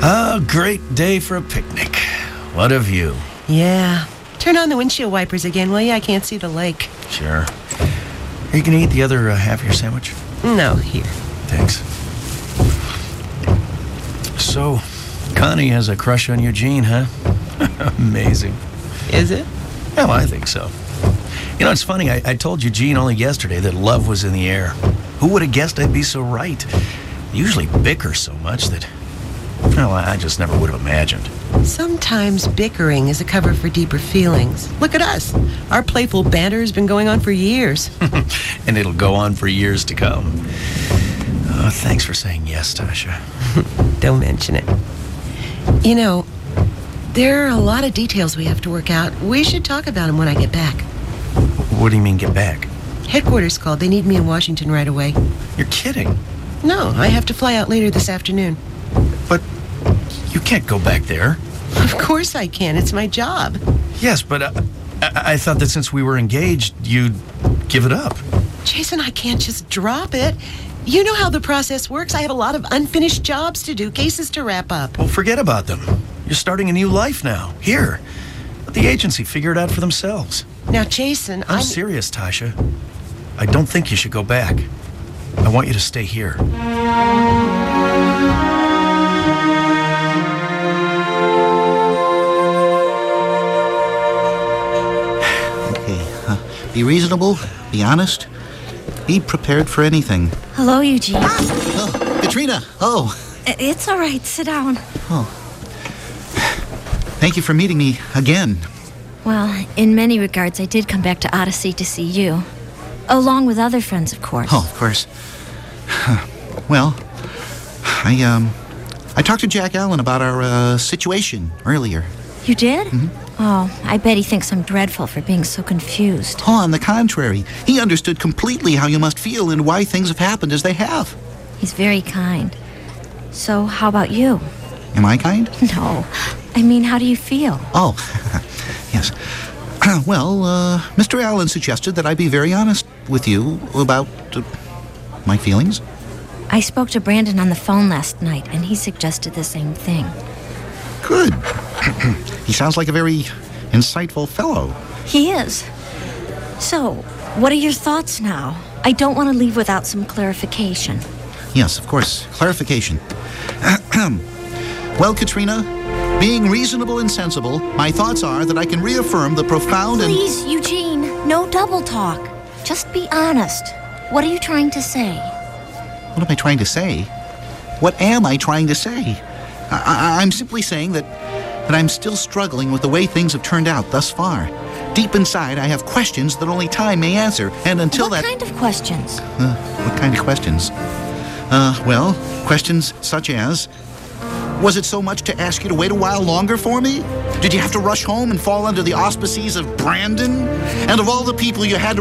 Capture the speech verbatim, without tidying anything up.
A great day for a picnic. What a view. Yeah. Turn on the windshield wipers again, will you? I can't see the lake. Sure. Are you going to eat the other uh, half of your sandwich? No, here. Thanks. So, Connie has a crush on Eugene, huh? Amazing. Is it? Yeah, well, I think so. You know, it's funny. I, I told Eugene only yesterday that love was in the air. Who would have guessed I'd be so right? They usually bicker so much that, well, I just never would have imagined. Sometimes bickering is a cover for deeper feelings. Look at us. Our playful banter has been going on for years. And it'll go on for years to come. Oh, thanks for saying yes, Tasha. Don't mention it. You know, there are a lot of details we have to work out. We should talk about them when I get back. What do you mean, get back? Headquarters called. They need me in Washington right away. You're kidding. No, I have to fly out later this afternoon. But you can't go back there. Of course I can. It's my job. Yes, but uh, I-, I thought that since we were engaged, you'd give it up. Jason, I can't just drop it. You know how the process works. I have a lot of unfinished jobs to do, cases to wrap up. Well, forget about them. You're starting a new life now. Here. Let the agency figure it out for themselves. Now, Jason, I'm I'm... serious, Tasha. I don't think you should go back. I want you to stay here. Okay, uh, be reasonable, be honest, be prepared for anything. Hello, Eugene. Ah! Oh, Katrina! Oh. It's all right. Sit down. Oh. Thank you for meeting me again. Well, in many regards, I did come back to Odyssey to see you. Along with other friends, of course. Oh, of course. Well, I, um, I talked to Jack Allen about our, uh, situation earlier. You did? Mm-hmm. Oh, I bet he thinks I'm dreadful for being so confused. Oh, on the contrary. He understood completely how you must feel and why things have happened as they have. He's very kind. So, how about you? Am I kind? No. I mean, how do you feel? Oh, yes. Well, uh, Mister Allen suggested that I be very honest with you about uh, my feelings. I spoke to Brandon on the phone last night, and he suggested the same thing. Good. He sounds like a very insightful fellow. He is. So, what are your thoughts now? I don't want to leave without some clarification. Yes, of course. Clarification. Well, Katrina, being reasonable and sensible, my thoughts are that I can reaffirm the profound and... Please, Eugene, no double talk. Just be honest. What are you trying to say? What am I trying to say? What am I trying to say? I- I- I'm simply saying that, that I'm still struggling with the way things have turned out thus far. Deep inside, I have questions that only time may answer, and until what that... What kind of questions? Uh, what kind of questions? Uh, well, questions such as... Was it so much to ask you to wait a while longer for me? Did you have to rush home and fall under the auspices of Brandon? And of all the people you had to